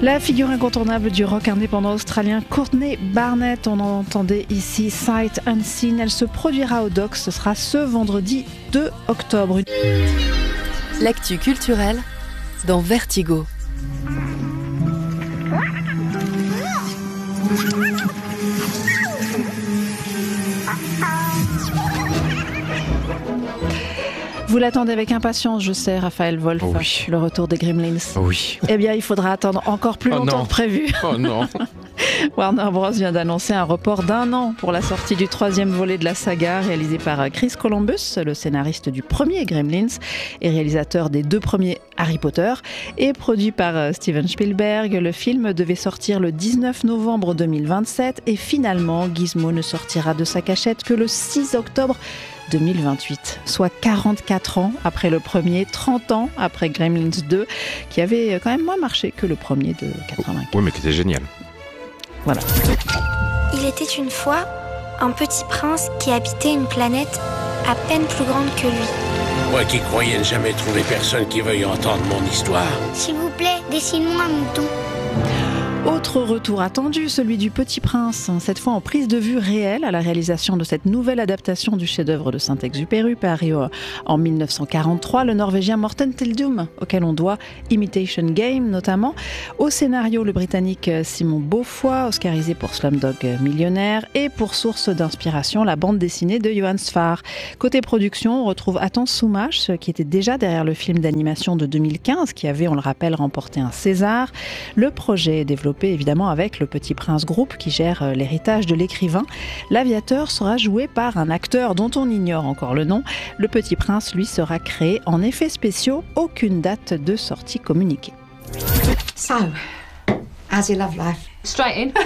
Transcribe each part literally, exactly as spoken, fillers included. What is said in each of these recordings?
La figure incontournable du rock indépendant australien Courtney Barnett, on en entendait ici Sight Unseen. Elle se produira au Docks, ce sera ce vendredi deux octobre. L'actu culturelle dans Vertigo. Vous l'attendez avec impatience, je sais, Raphaël Wolf, oui. Le retour des Gremlins. Oui. Eh bien, il faudra attendre encore plus oh longtemps non. que prévu. Oh non. Warner Bros vient d'annoncer un report d'un an pour la sortie du troisième volet de la saga, réalisé par Chris Columbus, le scénariste du premier Gremlins et réalisateur des deux premiers Harry Potter, et produit par Steven Spielberg. Le film devait sortir le dix-neuf novembre deux mille vingt-sept et finalement, Gizmo ne sortira de sa cachette que le six octobre deux mille vingt-huit, soit quarante-quatre ans après le premier, trente ans après Gremlins deux, qui avait quand même moins marché que le premier de quatre-vingt-quinze. Oui, mais qui était génial. Voilà. Il était une fois un petit prince qui habitait une planète à peine plus grande que lui. Moi qui croyais ne jamais trouver personne qui veuille entendre mon histoire. S'il vous plaît, dessine-moi un mouton. Autre retour attendu, celui du Petit Prince, cette fois en prise de vue réelle à la réalisation de cette nouvelle adaptation du chef-d'œuvre de Saint-Exupéry, paru en mille neuf cent quarante-trois, le Norvégien Morten Tyldum, auquel on doit Imitation Game notamment. Au scénario, le Britannique Simon Beaufoy, oscarisé pour Slumdog Millionnaire, et pour source d'inspiration, la bande dessinée de Johan Sfar. Côté production, on retrouve Atens Soumache, qui était déjà derrière le film d'animation de deux mille quinze, qui avait, on le rappelle, remporté un César. Le projet est développé évidemment avec le Petit Prince Group qui gère l'héritage de l'écrivain. L'aviateur sera joué par un acteur dont on ignore encore le nom. Le Petit Prince, lui, sera créé en effets spéciaux. Aucune date de sortie communiquée. So, how's your love life? Straight in.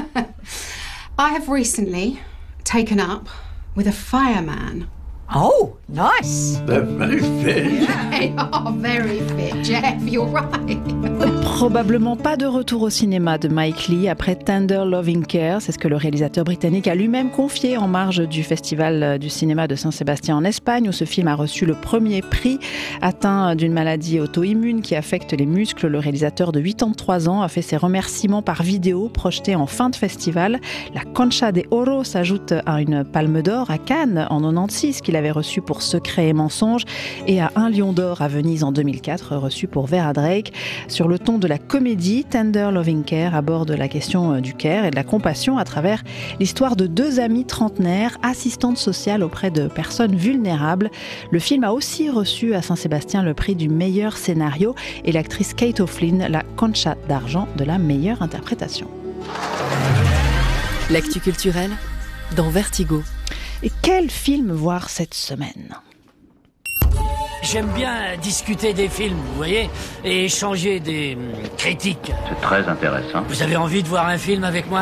I have recently taken up with a fireman. Oh, nice. They're very fit. They are very fit, Jeff, you're right. Probablement pas de retour au cinéma de Mike Leigh après Tender Loving Care. C'est ce que le réalisateur britannique a lui-même confié en marge du Festival du cinéma de Saint-Sébastien en Espagne, où ce film a reçu le premier prix. Atteint d'une maladie auto-immune qui affecte les muscles, le réalisateur de quatre-vingt-trois ans a fait ses remerciements par vidéo projetés en fin de festival. La Concha de Oro s'ajoute à une palme d'or à Cannes en quatre-vingt-seize qu'il avait reçu pour Secret et mensonge, et à un lion d'or à Venise en deux mille quatre reçu pour Vera Drake. Sur le ton de la comédie, Tender Loving Care aborde la question du care et de la compassion à travers l'histoire de deux amies trentenaires, assistantes sociales auprès de personnes vulnérables. Le film a aussi reçu à Saint-Sébastien le prix du meilleur scénario et l'actrice Kate O'Flynn la Concha d'argent de la meilleure interprétation. L'actu culturelle dans Vertigo. Et quel film voir cette semaine ? J'aime bien discuter des films, vous voyez, et échanger des hum, critiques. C'est très intéressant. Vous avez envie de voir un film avec moi ?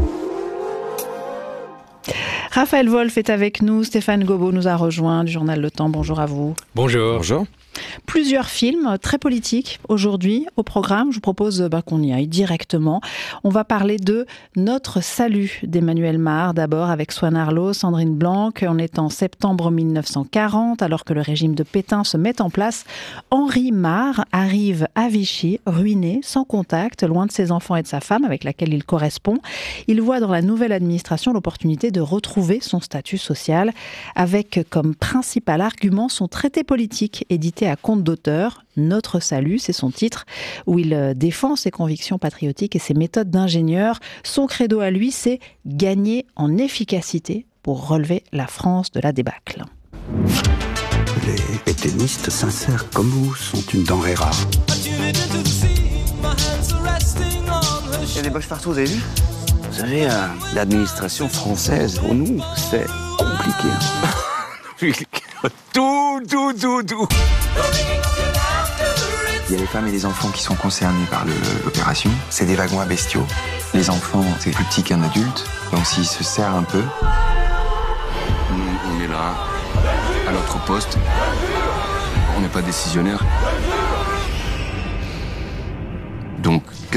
Raphaël Wolf est avec nous, Stéphane Gobot nous a rejoint du journal Le Temps. Bonjour à vous. Bonjour. Bonjour. Plusieurs films très politiques aujourd'hui au programme. Je vous propose bah, qu'on y aille directement. On va parler de Notre salut d'Emmanuel Mard, d'abord avec Swan Arlo, Sandrine Blanc. On est en septembre mille neuf cent quarante, alors que le régime de Pétain se met en place. Henri Mard arrive à Vichy, ruiné, sans contact, loin de ses enfants et de sa femme, avec laquelle il correspond. Il voit dans la nouvelle administration l'opportunité de retrouver son statut social, avec comme principal argument son traité politique, édité à compte d'auteur. Notre salut, c'est son titre, où il défend ses convictions patriotiques et ses méthodes d'ingénieur. Son credo à lui, c'est gagner en efficacité pour relever la France de la débâcle. Les pétainistes sincères comme vous sont une denrée rare. Il y a des boches partout, vous avez vu ? Vous savez, euh, l'administration française, pour nous, c'est compliqué. Tout, tout, tout, tout. Il y a les femmes et les enfants qui sont concernés par le, l'opération. C'est des wagons à bestiaux. Les enfants, c'est plus petit qu'un adulte, donc s'ils se serrent un peu... Nous, on est là, à notre poste. On n'est pas décisionnaire. Donc, qu'est-ce qu'on fait ?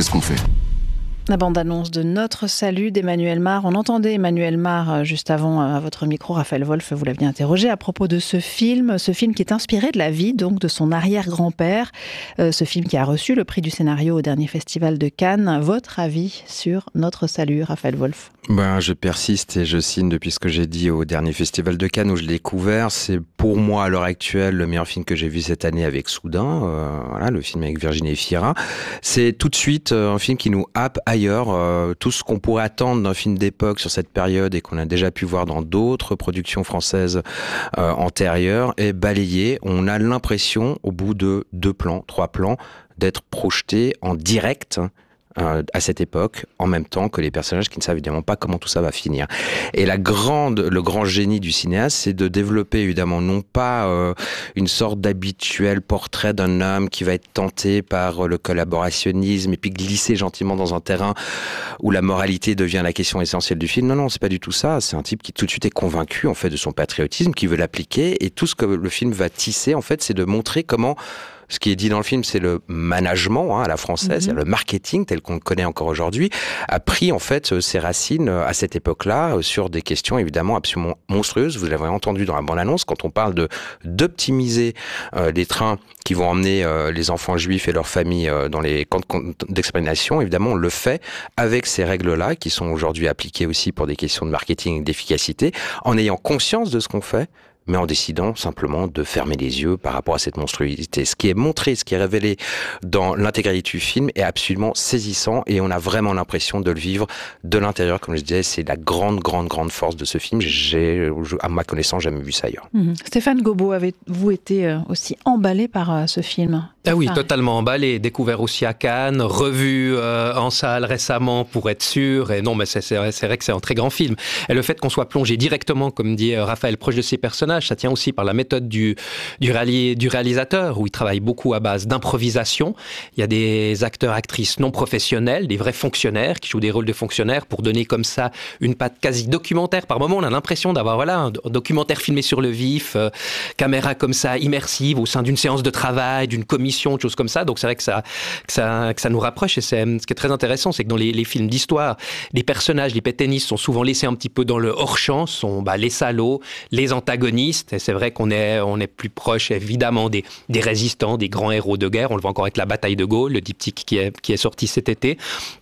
La bande-annonce de Notre Salut d'Emmanuel Mar. On entendait Emmanuel Mar juste avant à votre micro. Raphaël Wolf, vous l'aviez interrogé à propos de ce film. Ce film qui est inspiré de la vie donc de son arrière-grand-père. Euh, ce film qui a reçu le prix du scénario au dernier festival de Cannes. Votre avis sur Notre Salut, Raphaël Wolf? Ben, je persiste et je signe depuis ce que j'ai dit au dernier festival de Cannes où je l'ai découvert. C'est pour moi à l'heure actuelle le meilleur film que j'ai vu cette année avec Soudain. Euh, voilà, le film avec Virginie Efira. C'est tout de suite un film qui nous happe ailleurs. Euh, tout ce qu'on pourrait attendre d'un film d'époque sur cette période et qu'on a déjà pu voir dans d'autres productions françaises euh, antérieures est balayé. On a l'impression, au bout de deux plans, trois plans, d'être projeté en direct euh, à cette époque, en même temps que les personnages qui ne savent évidemment pas comment tout ça va finir. Et la grande, le grand génie du cinéaste, c'est de développer évidemment non pas euh, une sorte d'habituel portrait d'un homme qui va être tenté par le collaborationnisme et puis glisser gentiment dans un terrain où la moralité devient la question essentielle du film. Non, non, c'est pas du tout ça. C'est un type qui tout de suite est convaincu en fait de son patriotisme, qui veut l'appliquer, et tout ce que le film va tisser en fait, c'est de montrer comment ce qui est dit dans le film, c'est le management hein, à la française, mm-hmm. c'est le marketing tel qu'on le connaît encore aujourd'hui, a pris en fait ses racines à cette époque-là sur des questions évidemment absolument monstrueuses. Vous l'avez entendu dans la bande-annonce, quand on parle de d'optimiser euh, les trains qui vont emmener euh, les enfants juifs et leurs familles euh, dans les camps d'extermination, évidemment on le fait avec ces règles-là qui sont aujourd'hui appliquées aussi pour des questions de marketing et d'efficacité, en ayant conscience de ce qu'on fait, mais en décidant simplement de fermer les yeux par rapport à cette monstruosité. Ce qui est montré, ce qui est révélé dans l'intégralité du film est absolument saisissant et on a vraiment l'impression de le vivre de l'intérieur. Comme je disais, c'est la grande, grande, grande force de ce film. J'ai, à ma connaissance, jamais vu ça ailleurs. Mmh. Stéphane Gobot, avez-vous été aussi emballé par ce film ? Ah oui, totalement emballé. Découvert aussi à Cannes, revu euh, en salle récemment pour être sûr. Et non, mais c'est, c'est, c'est vrai que c'est un très grand film. Et le fait qu'on soit plongé directement, comme dit Raphaël, proche de ses personnages, ça tient aussi par la méthode du, du, réali, du réalisateur, où il travaille beaucoup à base d'improvisation. Il y a des acteurs, actrices non professionnels, des vrais fonctionnaires qui jouent des rôles de fonctionnaires pour donner comme ça une patte quasi documentaire. Par moment, on a l'impression d'avoir voilà, un documentaire filmé sur le vif, euh, caméra comme ça, immersive, au sein d'une séance de travail, d'une commission, de choses comme ça. Donc c'est vrai que ça, que ça, que ça nous rapproche. Et c'est, ce qui est très intéressant, c'est que dans les, les films d'histoire, les personnages, les pétainistes sont souvent laissés un petit peu dans le hors-champ, sont bah, les salauds, les antagonistes. Et c'est vrai qu'on est, on est plus proche, évidemment, des, des résistants, des grands héros de guerre. On le voit encore avec la bataille de Gaulle, le diptyque qui est, qui est sorti cet été.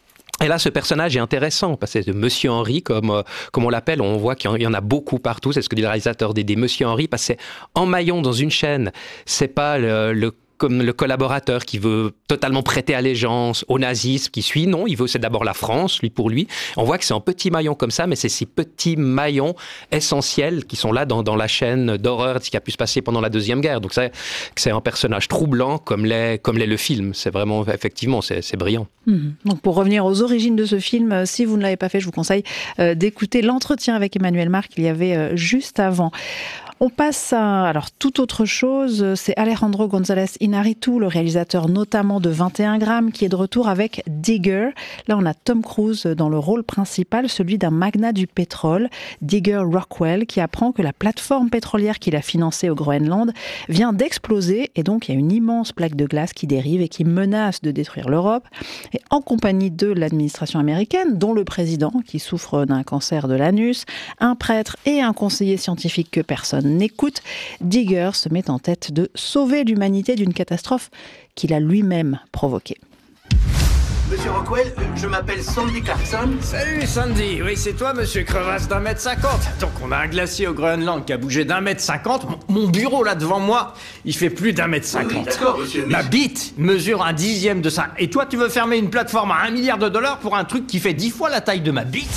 Et là, ce personnage est intéressant, parce que c'est Monsieur Henri, comme, euh, comme on l'appelle, on voit qu'il y en a beaucoup partout. C'est ce que dit le réalisateur des, des Monsieur Henri, parce que c'est en maillon dans une chaîne. C'est pas le, le comme le collaborateur qui veut totalement prêter allégeance au nazisme, qui suit. Non, il veut, c'est d'abord la France, lui pour lui. On voit que c'est un petit maillon comme ça, mais c'est ces petits maillons essentiels qui sont là dans, dans la chaîne d'horreur, ce qui a pu se passer pendant la Deuxième Guerre. Donc c'est, c'est un personnage troublant comme l'est, comme l'est le film. C'est vraiment, effectivement, c'est, c'est brillant. Mmh. Donc pour revenir aux origines de ce film, si vous ne l'avez pas fait, je vous conseille euh, d'écouter l'entretien avec Emmanuel Mar qu'il y avait euh, juste avant. On passe à alors toute autre chose, c'est Alejandro González Iñárritu, le réalisateur notamment de vingt et un grammes, qui est de retour avec Digger. Là, on a Tom Cruise dans le rôle principal, celui d'un magnat du pétrole, Digger Rockwell, qui apprend que la plateforme pétrolière qu'il a financée au Groenland vient d'exploser, et donc il y a une immense plaque de glace qui dérive et qui menace de détruire l'Europe. Et en compagnie de l'administration américaine, dont le président, qui souffre d'un cancer de l'anus, un prêtre et un conseiller scientifique que personne n'écoute, Digger se met en tête de sauver l'humanité d'une catastrophe qu'il a lui-même provoquée. Monsieur Rockwell, je m'appelle Sandy Clarkson. Salut Sandy, oui c'est toi monsieur crevasse d'un mètre cinquante. Donc on a un glacier au Groenland qui a bougé d'un mètre cinquante. Mon bureau là devant moi, il fait plus d'un mètre cinquante. Oui, d'accord monsieur. Ma bite mesure un dixième de ça. Et toi tu veux fermer une plateforme à un milliard de dollars pour un truc qui fait dix fois la taille de ma bite?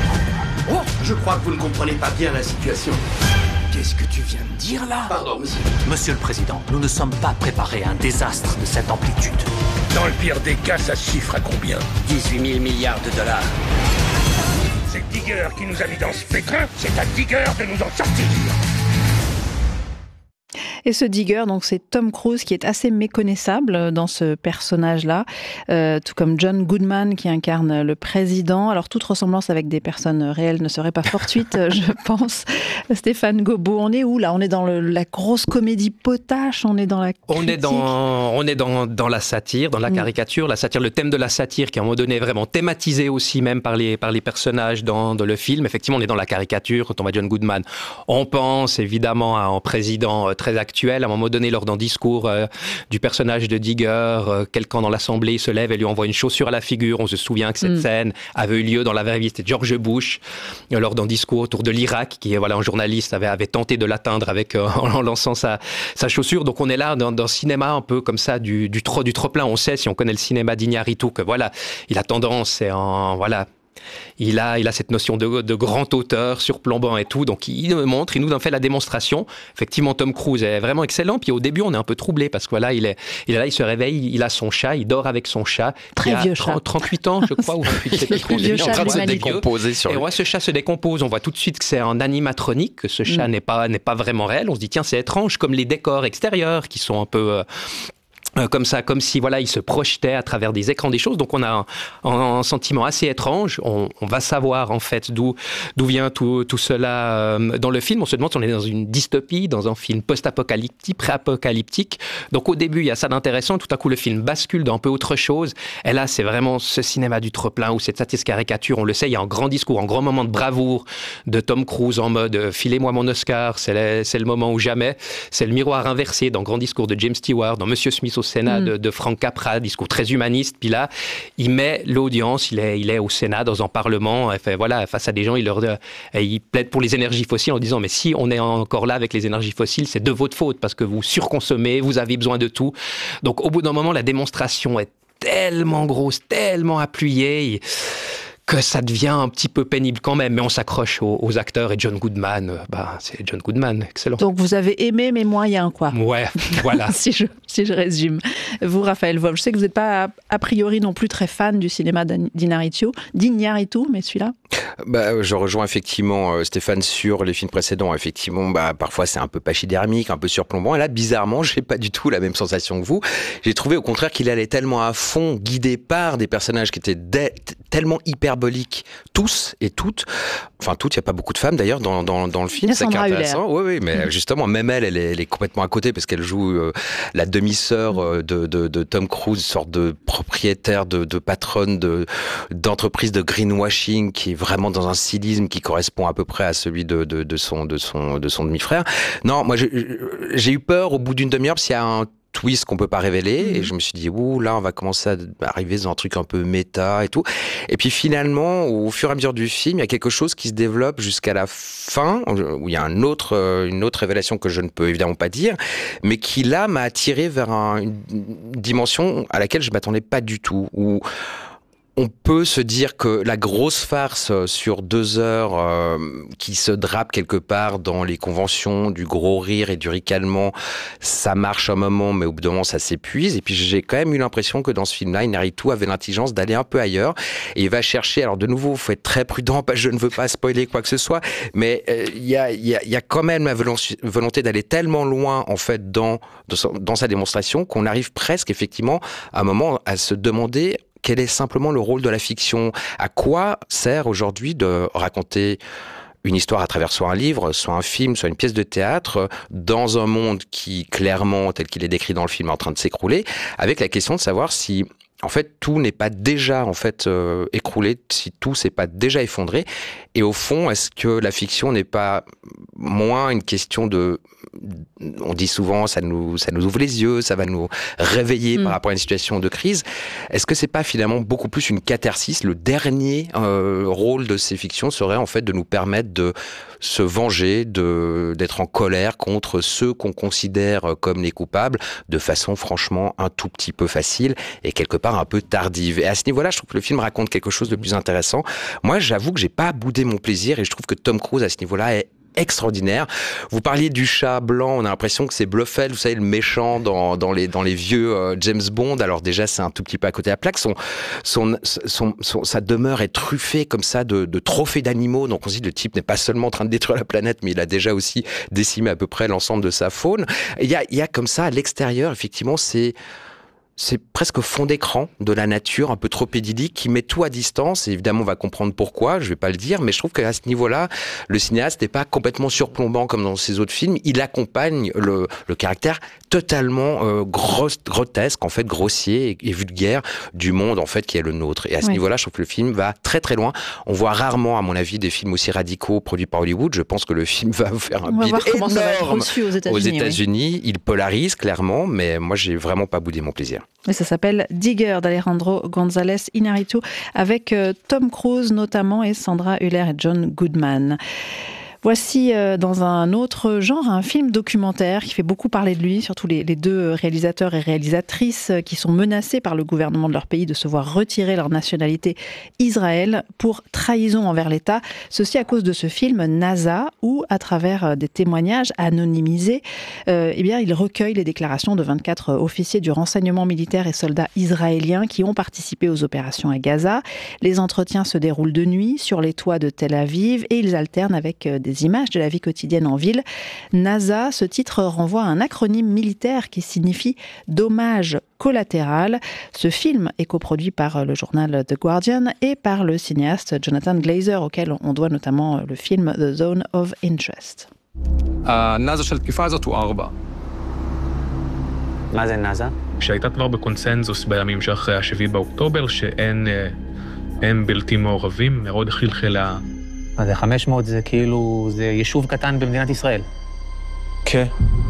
Oh, je crois que vous ne comprenez pas bien la situation. Qu'est-ce que tu viens de dire là? Pardon, monsieur. Monsieur le Président, nous ne sommes pas préparés à un désastre de cette amplitude. Dans le pire des cas, ça se chiffre à combien? dix-huit mille milliards de dollars. C'est Digger qui nous a mis dans ce pétrin, c'est à Digger de nous en sortir. Et ce Digger, donc c'est Tom Cruise qui est assez méconnaissable dans ce personnage-là, euh, tout comme John Goodman qui incarne le président. Alors toute ressemblance avec des personnes réelles ne serait pas fortuite, je pense. Stéphane Gobot, on est où là ? On est dans le, la grosse comédie potache, on est dans la critique. On est dans, on est dans, dans la satire, dans la caricature, mmh. la satire, le thème de la satire qui à un moment donné est vraiment thématisé aussi même par les, par les personnages dans, dans le film. Effectivement, on est dans la caricature quand on voit John Goodman. On pense évidemment à un président très actuel. À un moment donné, lors d'un discours euh, du personnage de Digger, euh, quelqu'un dans l'Assemblée se lève et lui envoie une chaussure à la figure. On se souvient que cette mmh. scène avait eu lieu dans la vraie vie. C'était George Bush, euh, lors d'un discours autour de l'Irak, qui voilà, un journaliste avait, avait tenté de l'atteindre avec, euh, en lançant sa, sa chaussure. Donc on est là dans, dans un cinéma un peu comme ça, du, du, trop, du trop-plein. On sait, si on connaît le cinéma d'Iñárritu, que voilà, il a tendance, c'est en... Voilà, Il a, il a cette notion de, de grand auteur, surplombant et tout. Donc, il nous montre, il nous en fait la démonstration. Effectivement, Tom Cruise est vraiment excellent. Puis au début, on est un peu troublé parce que voilà, il est, il est là, il se réveille, il a son chat, il dort avec son chat. Très il a vieux trente, chat. trente-huit ans, je crois, ou vingt-huit, c'est trop vieux il est en chat train de de se l'humanité. décomposer sur Et lui. ouais, ce chat se décompose. On voit tout de suite que c'est un animatronique, que ce chat mm. n'est pas, n'est pas vraiment réel. On se dit, tiens, c'est étrange, comme les décors extérieurs qui sont un peu... Euh, Euh, comme ça, comme si voilà, il se projetait à travers des écrans des choses. Donc on a un, un, un sentiment assez étrange. On, on va savoir en fait d'où d'où vient tout, tout cela euh, dans le film. On se demande si on est dans une dystopie, dans un film post-apocalyptique, pré-apocalyptique. Donc au début, il y a ça d'intéressant. Tout à coup, le film bascule dans un peu autre chose. Et là, c'est vraiment ce cinéma du trop-plein où cette satire caricature, on le sait, il y a un grand discours, un grand moment de bravoure de Tom Cruise en mode « filez-moi mon Oscar, c'est le, c'est le moment ou jamais ». C'est le miroir inversé dans le grand discours de James Stewart, dans Monsieur Smith au Sénat mm. de, de Frank Capra, discours très humaniste. Puis là, il met l'audience, il est, il est au Sénat, dans un parlement, et fait, voilà, face à des gens, il leur et il plaide pour les énergies fossiles en disant mais si on est encore là avec les énergies fossiles, c'est de votre faute parce que vous surconsommez, vous avez besoin de tout. Donc au bout d'un moment, la démonstration est tellement grosse, tellement appuyée que ça devient un petit peu pénible quand même, mais on s'accroche aux, aux acteurs et John Goodman, euh, bah, c'est John Goodman, excellent. Donc vous avez aimé mais moyen quoi. Ouais, voilà. si, je, si je résume. Vous, Raphaël Wolf, je sais que vous n'êtes pas a, a priori non plus très fan du cinéma d'Iñárritu, d'Iñárritu, mais celui-là bah, je rejoins effectivement euh, Stéphane sur les films précédents. Effectivement, bah, parfois c'est un peu pachydermique, un peu surplombant. Et là, bizarrement, j'ai pas du tout la même sensation que vous. J'ai trouvé au contraire qu'il allait tellement à fond, guidé par des personnages qui étaient dé- tellement hyperboliques, tous et toutes. Enfin, toutes, il n'y a pas beaucoup de femmes d'ailleurs dans, dans, dans le film. C'est intéressant. Oui, oui, mais mmh. justement, même elle, elle est, elle est complètement à côté parce qu'elle joue euh, la demi-sœur euh, de, de, de Tom Cruise, sorte de propriétaire, de, de patronne de, d'entreprise de greenwashing qui est vraiment dans un stylisme qui correspond à peu près à celui de, de, de, son, de, son, de son demi-frère. Non, moi j'ai, j'ai eu peur au bout d'une demi-heure parce qu'il y a un twist qu'on peut pas révéler mmh. et je me suis dit ouh là on va commencer à arriver dans un truc un peu méta et tout et puis finalement au fur et à mesure du film il y a quelque chose qui se développe jusqu'à la fin où il y a un autre, une autre révélation que je ne peux évidemment pas dire mais qui là m'a attiré vers un, une dimension à laquelle je m'attendais pas du tout où on peut se dire que la grosse farce sur deux heures euh, qui se drape quelque part dans les conventions du gros rire et du ricanement, ça marche un moment, mais au bout d'un moment, ça s'épuise. Et puis, j'ai quand même eu l'impression que dans ce film-là, Iñárritu avait l'intelligence d'aller un peu ailleurs et il va chercher. Alors, de nouveau, il faut être très prudent, je ne veux pas spoiler quoi que ce soit, mais il euh, y, a, y, a, y a quand même la volonté d'aller tellement loin, en fait, dans, dans sa démonstration qu'on arrive presque, effectivement, à un moment à se demander quel est simplement le rôle de la fiction ? À quoi sert aujourd'hui de raconter une histoire à travers soit un livre, soit un film, soit une pièce de théâtre, dans un monde qui, clairement, tel qu'il est décrit dans le film, est en train de s'écrouler, avec la question de savoir si, en fait, tout n'est pas déjà en fait euh, écroulé, si tout s'est pas déjà effondré. Et au fond, est-ce que la fiction n'est pas moins une question de... On dit souvent, ça nous, ça nous ouvre les yeux, ça va nous réveiller mmh. par rapport à une situation de crise. Est-ce que c'est pas finalement beaucoup plus une catharsis ? Le dernier euh, rôle de ces fictions serait en fait de nous permettre de se venger, de, d'être en colère contre ceux qu'on considère comme les coupables de façon franchement un tout petit peu facile et quelque part un peu tardive. Et à ce niveau-là, je trouve que le film raconte quelque chose de plus intéressant. Moi, j'avoue que j'ai pas boudé mon plaisir et je trouve que Tom Cruise à ce niveau-là est extraordinaire. Vous parliez du chat blanc, on a l'impression que c'est Blofeld, vous savez, le méchant dans, dans, les, dans les vieux euh, James Bond. Alors déjà, c'est un tout petit peu à côté de la plaque. Son, son, son, son, sa demeure est truffée comme ça de, de trophées d'animaux. Donc on se dit, le type n'est pas seulement en train de détruire la planète, mais il a déjà aussi décimé à peu près l'ensemble de sa faune. Il y a, il y a comme ça, à l'extérieur, effectivement, c'est... c'est presque fond d'écran de la nature, un peu trop idyllique, qui met tout à distance. Et évidemment, on va comprendre pourquoi, je vais pas le dire, mais je trouve qu'à ce niveau-là, le cinéaste n'est pas complètement surplombant comme dans ses autres films. Il accompagne le, le caractère totalement euh, grosse, grotesque, en fait, grossier et, et vulgaire du monde, en fait, qui est le nôtre. Et à ce oui. niveau-là, je trouve que le film va très très loin. On voit rarement, à mon avis, des films aussi radicaux produits par Hollywood. Je pense que le film va faire un on va bid voir comment énorme ça va être reçu aux États-Unis. Aux États-Unis, oui. il polarise clairement, mais moi, j'ai vraiment pas boudé mon plaisir. Et ça s'appelle Digger d'Alejandro González Iñárritu avec euh, Tom Cruise notamment et Sandra Hüller et John Goodman. Voici euh, dans un autre genre un film documentaire qui fait beaucoup parler de lui, surtout les, les deux réalisateurs et réalisatrices qui sont menacés par le gouvernement de leur pays de se voir retirer leur nationalité Israël pour trahison envers l'État. Ceci à cause de ce film NASA où, à travers des témoignages anonymisés, euh, eh bien, il recueille les déclarations de vingt-quatre officiers du renseignement militaire et soldats israéliens qui ont participé aux opérations à Gaza. Les entretiens se déroulent de nuit sur les toits de Tel Aviv et ils alternent avec des images de la vie quotidienne en ville. NASA, ce titre renvoie à un acronyme militaire qui signifie dommage collatéral. Ce film est coproduit par le journal The Guardian et par le cinéaste Jonathan Glazer, auquel on doit notamment le film The Zone of Interest. النازة של התקיפה הזאת הוא ארבע. מה זה נאזה? שהייתה כבר בקונצנזוס בימים שאחרי השביעי באוקטובר, שאין הם בלתי מעורבים, מאוד חלחלה. אז זה חמש מאות זה כאילו, זה יישוב קטן במדינת ישראל. כן.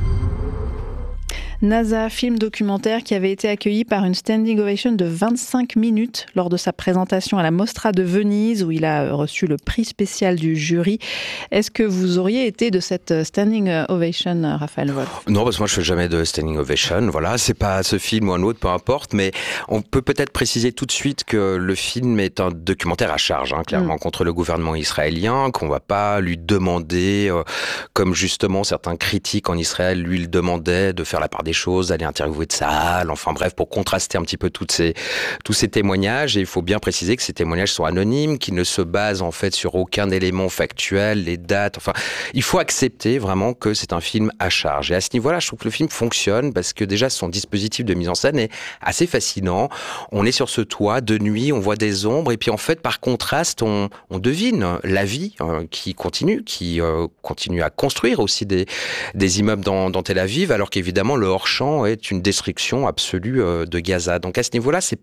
NASA, film documentaire qui avait été accueilli par une standing ovation de vingt-cinq minutes lors de sa présentation à la Mostra de Venise où il a reçu le prix spécial du jury. Est-ce que vous auriez été de cette standing ovation, Raphaël Wolf ? Non, parce que moi je fais jamais de standing ovation. Voilà, c'est pas ce film ou un autre, peu importe. Mais on peut peut-être préciser tout de suite que le film est un documentaire à charge, hein, clairement, mmh. contre le gouvernement israélien, qu'on va pas lui demander, euh, comme justement certains critiques en Israël lui le demandaient, de faire la part des choses, d'aller interviewer de Tsahal, enfin bref, pour contraster un petit peu toutes ces, tous ces témoignages. Et il faut bien préciser que ces témoignages sont anonymes, qui ne se basent en fait sur aucun élément factuel, les dates, enfin, il faut accepter vraiment que c'est un film à charge. Et à ce niveau-là, je trouve que le film fonctionne parce que déjà son dispositif de mise en scène est assez fascinant. On est sur ce toit de nuit, on voit des ombres et puis en fait, par contraste, on, on devine la vie euh, qui continue, qui euh, continue à construire aussi des, des immeubles dans, dans Tel Aviv, alors qu'évidemment, le hors-champ est une destruction absolue de Gaza. Donc à ce niveau-là, c'est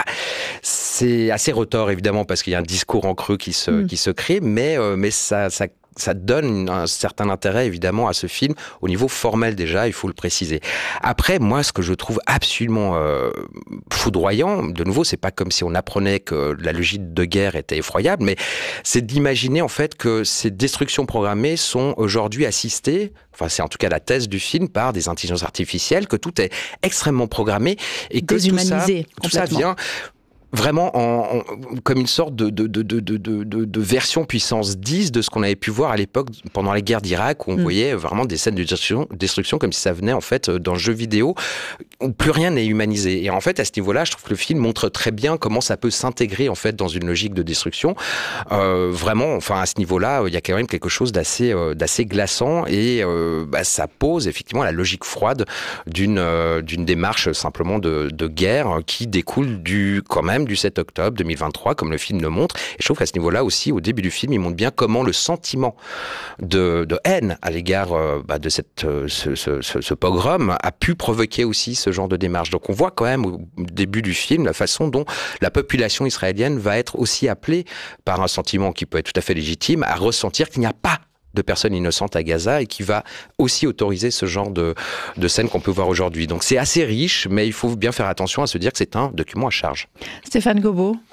c'est assez retors évidemment parce qu'il y a un discours en creux qui se, mmh. qui se crée, mais, euh, mais ça, ça ça donne un certain intérêt évidemment à ce film au niveau formel déjà, il faut le préciser. Après, moi, ce que je trouve absolument euh, foudroyant, de nouveau, c'est pas comme si on apprenait que la logique de guerre était effroyable, mais c'est d'imaginer en fait que ces destructions programmées sont aujourd'hui assistées, enfin c'est en tout cas la thèse du film, par des intelligences artificielles, que tout est extrêmement programmé et que tout ça, tout ça vient vraiment en, en, comme une sorte de, de, de, de, de, de, de version puissance dix de ce qu'on avait pu voir à l'époque pendant la guerre d'Irak, où on mmh. voyait vraiment des scènes de destruction, destruction comme si ça venait en fait d'un jeu vidéo où plus rien n'est humanisé. Et en fait, à ce niveau-là, je trouve que le film montre très bien comment ça peut s'intégrer en fait dans une logique de destruction. Euh, vraiment, enfin à ce niveau-là, il y a quand même quelque chose d'assez, euh, d'assez glaçant et euh, bah, ça pose effectivement la logique froide d'une, euh, d'une démarche simplement de, de guerre qui découle du quand même du sept octobre deux mille vingt-trois, comme le film le montre. Et je trouve qu'à ce niveau-là aussi, au début du film, il montre bien comment le sentiment de, de haine à l'égard euh, bah, de cette, euh, ce, ce, ce, ce pogrom a pu provoquer aussi ce genre de démarche. Donc on voit quand même au début du film la façon dont la population israélienne va être aussi appelée par un sentiment qui peut être tout à fait légitime à ressentir qu'il n'y a pas de personnes innocentes à Gaza et qui va aussi autoriser ce genre de, de scènes qu'on peut voir aujourd'hui. Donc c'est assez riche, mais il faut bien faire attention à se dire que c'est un document à charge. Stéphane Gobot.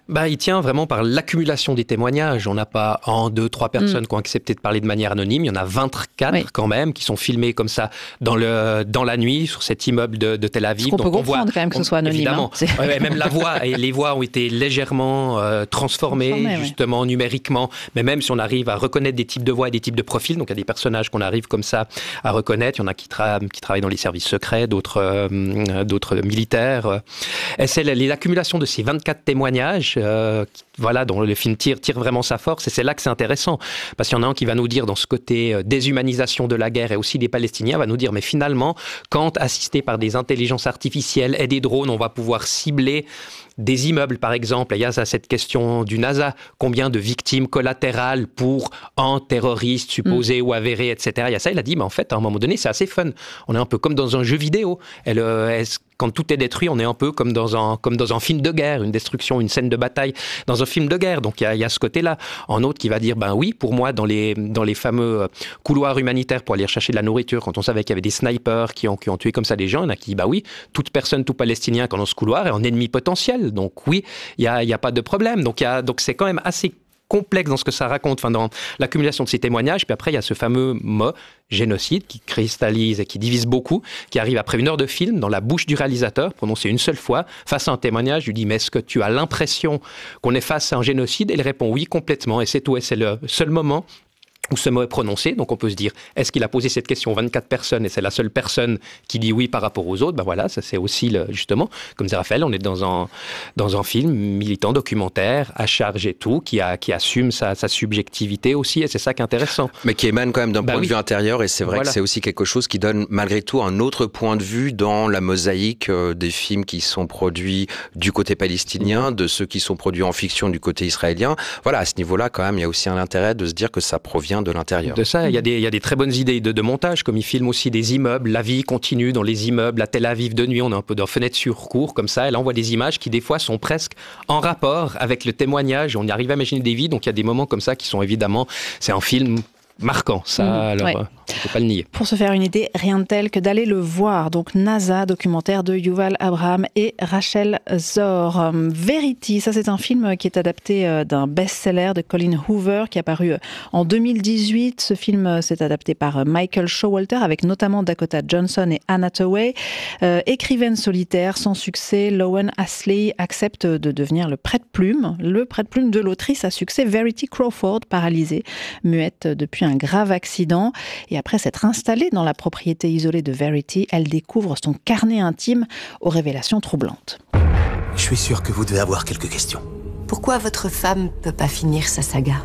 Bah, il tient vraiment par l'accumulation des témoignages. On n'a pas un, deux, trois personnes mm. qui ont accepté de parler de manière anonyme. Il y en a vingt-quatre oui. quand même qui sont filmés comme ça dans, le, dans la nuit sur cet immeuble de, de Tel Aviv. Ce qu'on Donc, peut on comprendre voit, quand même que on, ce soit anonyme. Évidemment. Hein. Ouais, ouais, même la voix, et les voix ont été légèrement euh, transformées, transformées justement ouais. numériquement. Mais même si on arrive à reconnaître des types de voix et des types de profils, donc il y a des personnages qu'on arrive comme ça à reconnaître. Il y en a qui, tra- qui travaillent dans les services secrets, d'autres, euh, d'autres militaires. Et c'est les accumulations de ces vingt-quatre témoignages euh, qui, voilà, dont le film tire, tire vraiment sa force, et c'est là que c'est intéressant, parce qu'il y en a un qui va nous dire, dans ce côté euh, déshumanisation de la guerre et aussi des Palestiniens, va nous dire, mais finalement, quand assisté par des intelligences artificielles et des drones, on va pouvoir cibler des immeubles, par exemple, il y a cette question du NASA, combien de victimes collatérales pour un terroriste supposé mmh. ou avéré, et cetera. Il y a ça, il a dit, mais en fait, à un moment donné, c'est assez fun. On est un peu comme dans un jeu vidéo. Elle, elle, quand tout est détruit, on est un peu comme dans un, comme dans un film de guerre, une destruction, une scène de bataille dans un film de guerre. Donc il y a, il y a ce côté-là. Un autre qui va dire, ben oui, pour moi, dans les, dans les fameux couloirs humanitaires pour aller chercher de la nourriture, quand on savait qu'il y avait des snipers qui ont, qui ont tué comme ça des gens, il y en a qui disent, bah oui, toute personne, tout Palestinien qui est dans ce couloir est un ennemi potentiel. Donc oui, il n'y a, il y a pas de problème. Donc, il y a, donc c'est quand même assez complexe dans ce que ça raconte, enfin dans l'accumulation de ces témoignages. Puis après, il y a ce fameux mot génocide qui cristallise et qui divise beaucoup, qui arrive après une heure de film dans la bouche du réalisateur, prononcé une seule fois, face à un témoignage. Je lui dis, mais est-ce que tu as l'impression qu'on est face à un génocide? Et il répond oui, complètement. Et c'est tout. Et c'est le seul moment où ce mot est prononcé. Donc on peut se dire, est-ce qu'il a posé cette question aux vingt-quatre personnes et c'est la seule personne qui dit oui par rapport aux autres? Ben voilà, ça c'est aussi le, justement, comme disait Raphaël, on est dans un, dans un film militant, documentaire, à charge et tout, qui, a, qui assume sa, sa subjectivité aussi, et c'est ça qui est intéressant. Mais qui émane quand même d'un bah point oui. de vue intérieur, et c'est vrai voilà. que c'est aussi quelque chose qui donne malgré tout un autre point de vue dans la mosaïque des films qui sont produits du côté palestinien, de ceux qui sont produits en fiction du côté israélien. Voilà, à ce niveau-là quand même, il y a aussi un intérêt de se dire que ça provient de l'intérieur. De ça, il y a des, il y a des très bonnes idées de, de montage, comme il filme aussi des immeubles, la vie continue dans les immeubles, à Tel Aviv de nuit, on est un peu dans fenêtre sur cour, comme ça, elle envoie des images qui des fois sont presque en rapport avec le témoignage, on y arrive à imaginer des vies, donc il y a des moments comme ça qui sont évidemment, c'est un film marquant, ça, mmh, alors ouais. euh, on ne peut pas le nier. Pour se faire une idée, rien de tel que d'aller le voir. Donc NASA, documentaire de Yuval Abraham et Rachel Zor. Verity, ça c'est un film qui est adapté d'un best-seller de Colin Hoover qui est apparu en deux mille dix-huit. Ce film s'est adapté par Michael Showalter avec notamment Dakota Johnson et Anna Thaoué. Euh, écrivaine solitaire, sans succès, Lowen Astley accepte de devenir le prête-plume, le prête-plume de l'autrice à succès Verity Crawford, paralysée, muette depuis un grave accident. Et après s'être installée dans la propriété isolée de Verity, elle découvre son carnet intime aux révélations troublantes. Je suis sûr que vous devez avoir quelques questions. Pourquoi votre femme peut pas finir sa saga?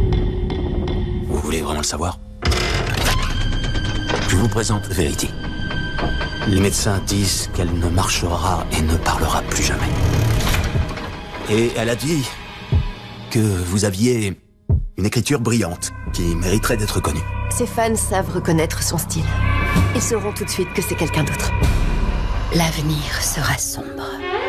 Vous voulez vraiment le savoir? Je vous présente Verity. Les médecins disent qu'elle ne marchera et ne parlera plus jamais. Et elle a dit que vous aviez une écriture brillante qui mériterait d'être connue. Ses fans savent reconnaître son style. Ils sauront tout de suite que c'est quelqu'un d'autre. L'avenir sera sombre.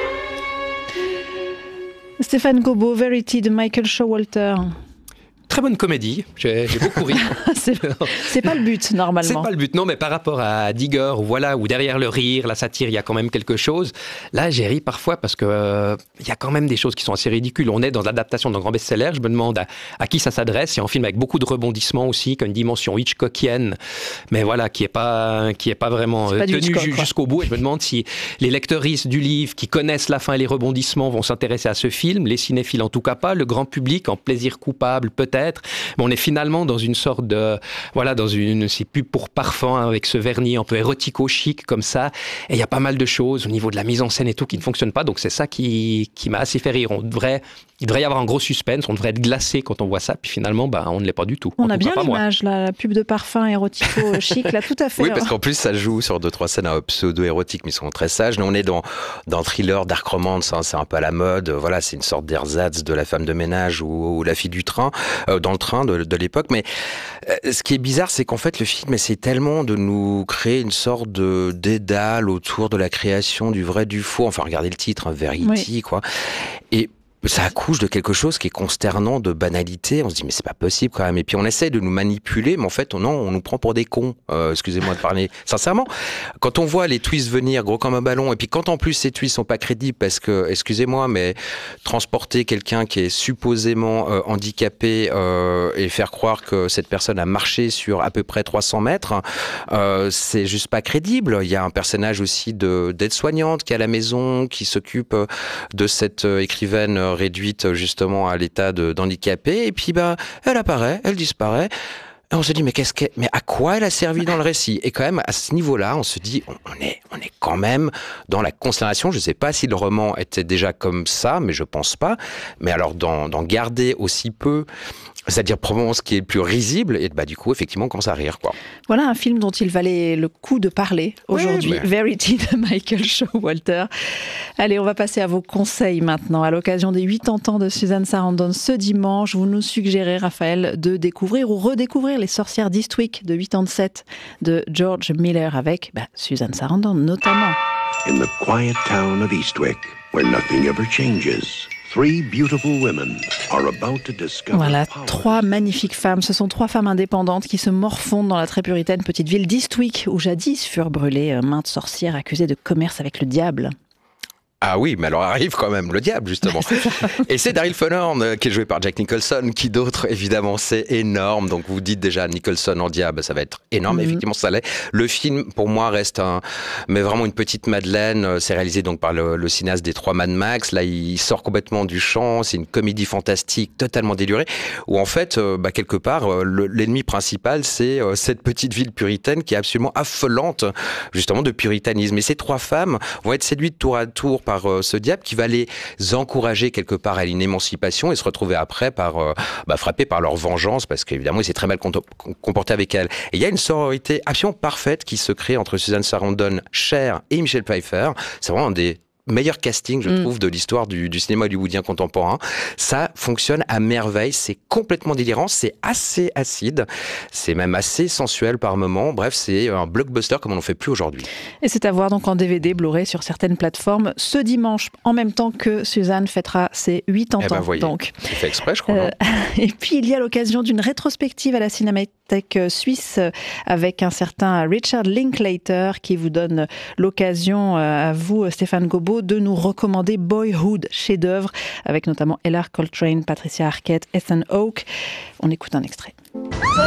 Stéphane Gobot, Verity de Michael Showalter. Très bonne comédie, j'ai, j'ai beaucoup ri. c'est, c'est pas le but, normalement. C'est pas le but, non, mais par rapport à Digger, où, voilà, où derrière le rire, la satire, il y a quand même quelque chose. Là, j'ai ri parfois parce que euh, il y a quand même des choses qui sont assez ridicules. On est dans l'adaptation d'un grand best-seller, je me demande à, à qui ça s'adresse. C'est un film avec beaucoup de rebondissements aussi, qui a une dimension Hitchcockienne, mais voilà, qui est pas, qui est pas vraiment c'est pas tenu Hitchcock, ju- jusqu'au bout. Et je me demande si les lecteuristes du livre, qui connaissent la fin et les rebondissements, vont s'intéresser à ce film. Les cinéphiles, en tout cas pas. Le grand public, en plaisir coupable, peut-être. Mais on est finalement dans une sorte de, voilà, dans une, c'est pub pour parfum hein, avec ce vernis un peu érotico-chic comme ça. Et il y a pas mal de choses au niveau de la mise en scène et tout qui ne fonctionnent pas. Donc c'est ça qui, qui m'a assez fait rire. On devrait, il devrait y avoir un gros suspense. On devrait être glacé quand on voit ça. Puis finalement, bah, on ne l'est pas du tout. On a bien l'image, là, la pub de parfum érotico-chic, là, tout à fait. Oui, parce qu'en plus, ça joue sur deux, trois scènes pseudo-érotiques, mais ils sont très sages. Nous, on est dans, dans le thriller dark romance, hein, c'est un peu à la mode. Voilà, c'est une sorte d'ersatz de la femme de ménage ou, ou la fille du train, euh, dans le train de, de l'époque. Mais euh, ce qui est bizarre, c'est qu'en fait, le film essaie tellement de nous créer une sorte de dédale autour de la création du vrai, du faux. Enfin, regardez le titre, hein, Verity, oui. quoi. Et ça accouche de quelque chose qui est consternant, de banalité. On se dit mais c'est pas possible quand même. Et puis on essaie de nous manipuler, mais en fait non, on nous prend pour des cons. Euh, excusez-moi de parler sincèrement. Quand on voit les twists venir gros comme un ballon, et puis quand en plus ces twists sont pas crédibles parce que, excusez-moi, mais transporter quelqu'un qui est supposément euh, handicapé euh, et faire croire que cette personne a marché sur à peu près trois cents mètres, euh, c'est juste pas crédible. Il y a un personnage aussi de d'aide-soignante qui est à la maison, qui s'occupe de cette écrivaine réduite justement à l'état de, d'handicapé, et puis bah elle apparaît, elle disparaît. Et on se dit mais qu'est-ce qu'elle, mais à quoi elle a servi dans le récit? Et quand même à ce niveau-là, on se dit on, on est on est quand même dans la consternation. Je ne sais pas si le roman était déjà comme ça, mais je pense pas. Mais alors d'en, d'en garder aussi peu, c'est-à-dire probablement ce qui est le plus risible, et bah du coup effectivement on commence à rire quoi. Voilà un film dont il valait le coup de parler aujourd'hui. Oui, mais... Verity de Michael Showalter. Allez, on va passer à vos conseils maintenant. À l'occasion des quatre-vingts ans de Susan Sarandon ce dimanche, vous nous suggérez, Raphaël, de découvrir ou redécouvrir Les Sorcières d'Eastwick de quatre-vingt-sept de George Miller avec bah, Susan Sarandon notamment. In the quiet town of Eastwick, where nothing ever changes. Three beautiful women are about to discover voilà, trois magnifiques femmes. Ce sont trois femmes indépendantes qui se morfondent dans la très puritaine petite ville d'Eastwick, où jadis furent brûlées maintes sorcières accusées de commerce avec le diable. Ah oui, mais alors arrive quand même le diable, justement. Et c'est Daryl Funhorn, qui est joué par Jack Nicholson, qui d'autre, évidemment, c'est énorme. Donc vous dites déjà Nicholson en diable, ça va être énorme. Mm-hmm. Effectivement, ça l'est. Le film, pour moi, reste un, mais vraiment une petite madeleine. C'est réalisé donc par le, le cinéaste des trois Mad Max. Là, il sort complètement du champ. C'est une comédie fantastique, totalement délurée, où en fait, euh, bah, quelque part, le, l'ennemi principal, c'est euh, cette petite ville puritaine qui est absolument affolante, justement, de puritanisme. Et ces trois femmes vont être séduites tour à tour par euh, ce diable qui va les encourager quelque part à une émancipation et se retrouver après par euh, bah, frappés par leur vengeance parce qu'évidemment il s'est très mal comporté avec elle. Et il y a une sororité absolument parfaite qui se crée entre Susan Sarandon, Cher et Michelle Pfeiffer. C'est vraiment un des meilleur casting, je mm. trouve, de l'histoire du, du cinéma hollywoodien contemporain. Ça fonctionne à merveille, c'est complètement délirant, c'est assez acide, c'est même assez sensuel par moments. Bref, c'est un blockbuster comme on n'en fait plus aujourd'hui. Et c'est à voir donc en D V D, Blu-ray sur certaines plateformes ce dimanche, en même temps que Suzanne fêtera ses quatre-vingts eh ben, ans. Voyez, donc. C'est fait exprès, je crois. Euh, et puis, il y a l'occasion d'une rétrospective à la Cinémathèque suisse avec un certain Richard Linklater qui vous donne l'occasion, à vous, Stéphane Gobot, de nous recommander Boyhood, chef-d'œuvre, avec notamment Ella Coltrane, Patricia Arquette, Ethan Hawke. On écoute un extrait. Hé,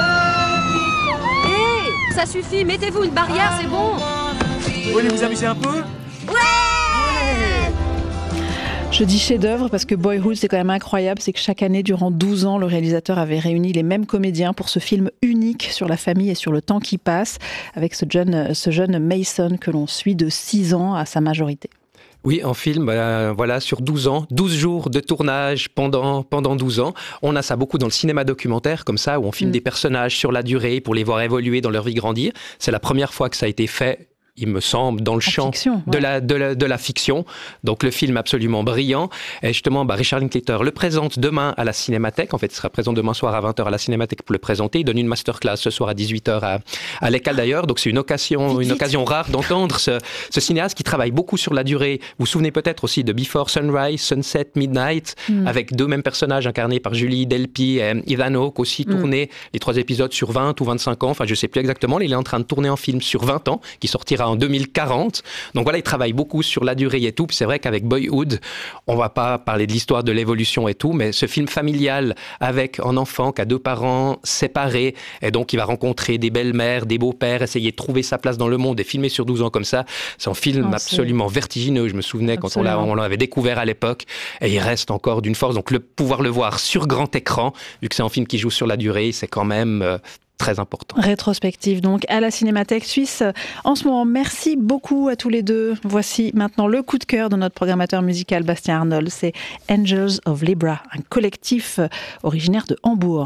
hey, ça suffit, mettez-vous une barrière, c'est bon. Vous voulez vous amuser un peu? Ouais! Je dis chef-d'œuvre parce que Boyhood, c'est quand même incroyable. C'est que chaque année, durant douze ans, le réalisateur avait réuni les mêmes comédiens pour ce film unique sur la famille et sur le temps qui passe, avec ce jeune, ce jeune Mason que l'on suit de six ans à sa majorité. Oui, en film, euh, voilà, sur douze ans, douze jours de tournage pendant, pendant douze ans. On a ça beaucoup dans le cinéma documentaire, comme ça, où on filme mmh. des personnages sur la durée pour les voir évoluer dans leur vie grandir. C'est la première fois que ça a été fait, il me semble, dans le en champ fiction, ouais. de, la, de, la, de la fiction. Donc le film absolument brillant. Et justement, bah, Richard Linklater le présente demain à la Cinémathèque. En fait, il sera présent demain soir à vingt heures à la Cinémathèque pour le présenter. Il donne une masterclass ce soir à dix-huit heures à, à l'E C A L d'ailleurs. Donc c'est une occasion, une occasion rare d'entendre ce, ce cinéaste qui travaille beaucoup sur la durée. Vous vous souvenez peut-être aussi de Before Sunrise, Sunset, Midnight, mm. avec deux mêmes personnages incarnés par Julie Delpy et Ethan Hawke, aussi mm. tourné les trois épisodes sur vingt ou vingt-cinq ans. Enfin, je ne sais plus exactement. Il est en train de tourner un film sur vingt ans qui sortira en deux mille quarante. Donc voilà, il travaille beaucoup sur la durée et tout. Puis c'est vrai qu'avec Boyhood, on va pas parler de l'histoire de l'évolution et tout, mais ce film familial avec un enfant qui a deux parents séparés et donc il va rencontrer des belles-mères, des beaux-pères, essayer de trouver sa place dans le monde et filmer sur douze ans comme ça, c'est un film oh, absolument c'est... vertigineux. Je me souvenais absolument. Quand on, l'a, on l'avait découvert à l'époque et il reste encore d'une force. Donc le pouvoir le voir sur grand écran, vu que c'est un film qui joue sur la durée, c'est quand même euh, très important. Rétrospective donc à la Cinémathèque suisse en ce moment. Merci beaucoup à tous les deux. Voici maintenant le coup de cœur de notre programmateur musical Bastien Arnold. C'est Angels of Libra, un collectif originaire de Hambourg.